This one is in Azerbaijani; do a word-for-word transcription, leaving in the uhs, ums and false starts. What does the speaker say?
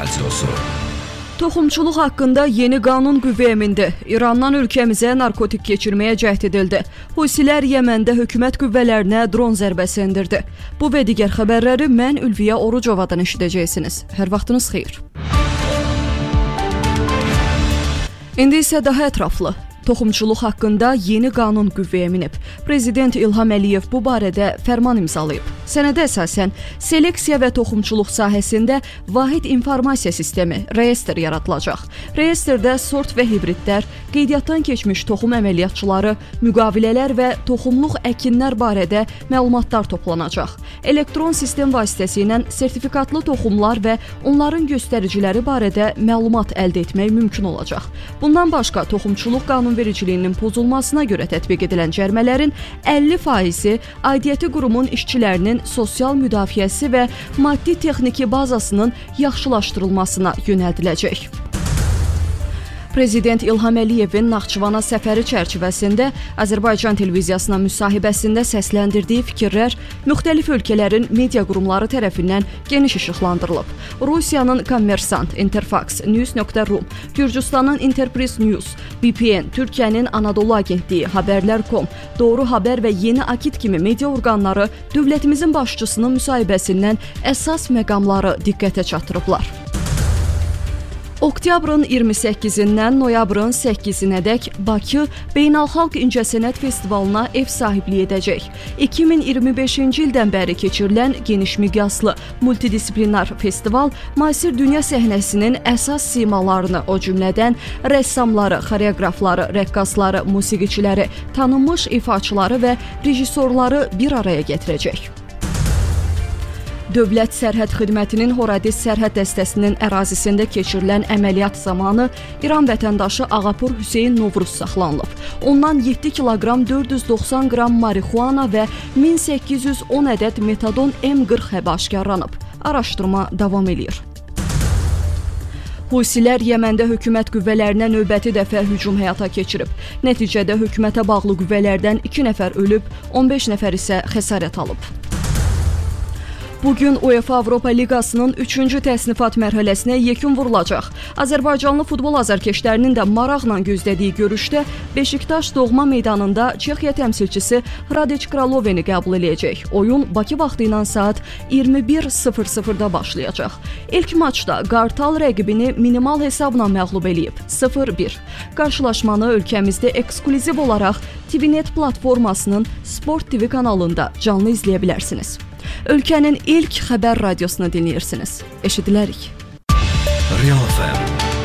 Radyosu. Toxumçuluq haqqında yeni qanun qüvvəyə mindi. İrandan ölkəmizə narkotik keçirməyə cəhd edildi. Husilər Yəməndə hökumət qüvvələrinə dron zərbəsi endirdi. Bu və digər xəbərləri mən Ülviyə Orucovadan eşidəcəksiniz. Hər vaxtınız xeyir. İndi isə daha ətraflı. Toxumçuluq haqqında yeni qanun qüvvəyə minib. Prezident İlham Əliyev bu barədə fərman imzalayıb. Sənədə əsasən seleksiya və toxumçuluq sahəsində vahid informasiya sistemi, reyestr yaradılacaq. Reyestrdə sort və hibridlər, qeydiyyatdan keçmiş toxum əməliyyatçıları, müqavilələr və toxumluq əkinlər barədə məlumatlar toplanacaq. Elektron sistem vasitəsilə sertifikatlı toxumlar və onların göstəriciləri barədə məlumat əldə etmək mümkün olacaq. Bundan başqa toxumçuluq qanun vericiliyinin pozulmasına görə tətbiq edilən cərimələrin əlli faizi aidiyyəti qurumun işçilərinin sosial müdafiəsi və maddi-texniki bazasının yaxşılaşdırılmasına yönəldiləcək. Prezident İlham Əliyevin Naxçıvana səfəri çərçivəsində Azərbaycan televiziyasına müsahibəsində səsləndirdiyi fikirlər müxtəlif ölkələrin media qurumları tərəfindən geniş işıqlandırılıb. Rusiyanın Kommersant, Interfax, News nöqtə ru, Gürcüstanın Interpress News, B P N, Türkiyənin Anadolu Agentliyi, Haberler nöqtə com, Doğru Haber və Yeni Akit kimi media orqanları dövlətimizin başçısının müsahibəsindən əsas məqamları diqqətə çatdırıblar. Oktyabrın iyirmi səkkizindən noyabrın səkkizinədək Bakı Beynəlxalq İncəsənət Festivalına ev sahibliyi edəcək. iki min iyirmi beşinci ildən bəri keçirilən geniş miqyaslı multidisiplinar festival müasir dünya səhnəsinin əsas simalarını, o cümlədən rəssamları, xoreoqrafları, rəqqasları, musiqiçiləri, tanınmış ifaçıları və rejissorları bir araya gətirəcək. Dövlət Sərhəd Xidmətinin Horadiz sərhəd dəstəsinin ərazisində keçirilən əməliyyat zamanı İran vətəndaşı Ağapur Hüseyn Novruz saxlanılıb. Ondan yeddi kiloqram dörd yüz doxsan qram marixuana və min səkkiz yüz on ədəd metadon M qırx həbə aşkarlanıb. Araşdırma davam edir. Husilər Yəməndə hökumət qüvvələrinə növbəti dəfə hücum həyata keçirib. Nəticədə hökumətə bağlı qüvvələrdən iki nəfər ölüb, on beş nəfər isə xəsarət alıb. Bugün UEFA Avropa Liqasının üçüncü təsnifat mərhələsinə yekun vurulacaq. Azərbaycanlı futbol azarkeşlərinin də maraqla gözlədiyi görüşdə Beşiktaş doğma meydanında Çexiya təmsilçisi Hradec Kraloveni qəbul edəcək. Oyun Bakı vaxtı ilə saat iyirmi bir sıfır sıfırda başlayacaq. İlk maçda Qartal rəqibini minimal hesabla məğlub eləyib, sıfır bir. Qarşılaşmanı ölkəmizdə eksklüziv olaraq T V Net platformasının Sport T V kanalında canlı izləyə bilərsiniz. Ölkənin ilk xəbər radiosunu dinləyirsiniz. Eşidilərik. Real F M